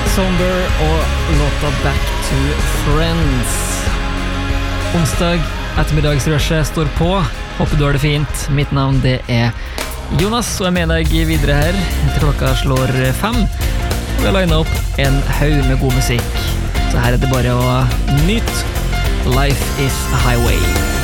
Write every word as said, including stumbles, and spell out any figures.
Sonder og låta Back to Friends. Onsdag ettermiddagsrushet står på. Håper du har det fint. Mitt navn det er Jonas, og jeg er med deg videre her til klokka slår fem. Vi har linet opp en haug med god musikk. Så her er det bare å nyte. Life is a highway.